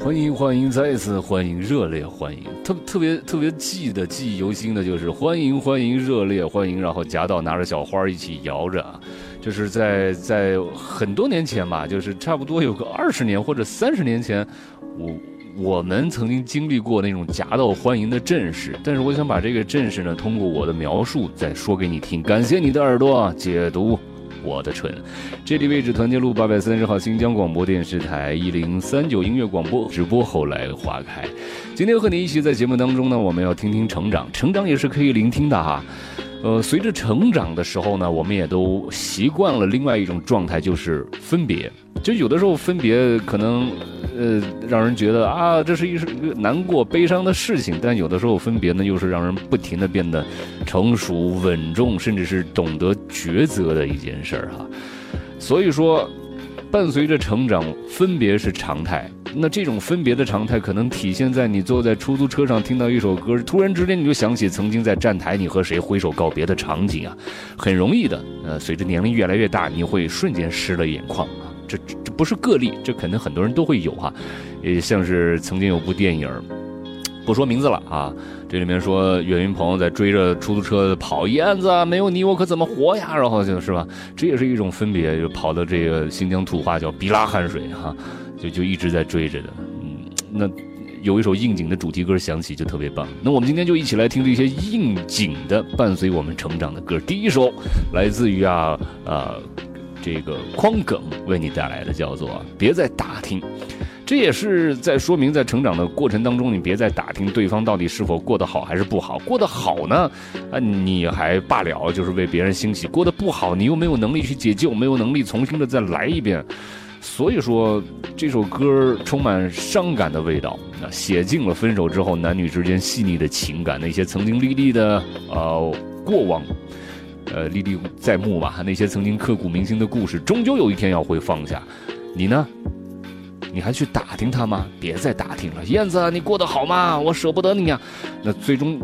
欢迎，再一次欢迎，热烈欢迎，特别记忆犹新的就是欢迎，热烈欢迎，然后夹道拿着小花一起摇着，就是在很多年前吧，就是差不多有个20年或者30年前，我们曾经经历过那种夹道欢迎的阵势，但是我想把这个阵势呢，通过我的描述再说给你听。感谢你的耳朵解读我的唇。这里位置团结路830号新疆广播电视台1039音乐广播直播，后来花开。今天和你一起在节目当中呢，我们要听听成长也是可以聆听的哈。随着成长的时候呢，我们也都习惯了另外一种状态，就是分别。就有的时候分别可能让人觉得啊，这是一个难过悲伤的事情，但有的时候分别呢，又是让人不停的变得成熟稳重，甚至是懂得抉择的一件事儿哈。所以说伴随着成长，分别是常态。那这种分别的常态可能体现在你坐在出租车上听到一首歌，突然之间你就想起曾经在站台你和谁挥手告别的场景啊，很容易的。随着年龄越来越大，你会瞬间湿了眼眶啊。这不是个例，这可能很多人都会有哈。也像是曾经有部电影，不说名字了啊，这里面说岳云鹏在追着出租车跑，燕子没有你我可怎么活呀，然后就是吧，这也是一种分别，就跑到这个新疆土话叫鼻拉汗水哈，就一直在追着的。那有一首应景的主题歌响起就特别棒。那我们今天就一起来听这些应景的伴随我们成长的歌。第一首来自于这个匡耿为你带来的，叫做别再打听。这也是在说明，在成长的过程当中，你别再打听对方到底是否过得好还是不好。过得好呢，你还罢了，就是为别人欣喜；过得不好，你又没有能力去解救，没有能力重新的再来一遍。所以说，这首歌充满伤感的味道，写尽了分手之后男女之间细腻的情感，那些曾经历历的过往。历历在目吧，那些曾经刻骨铭心的故事，终究有一天要会放下。你呢？你还去打听他吗？别再打听了，燕子，你过得好吗？我舍不得你啊。那最终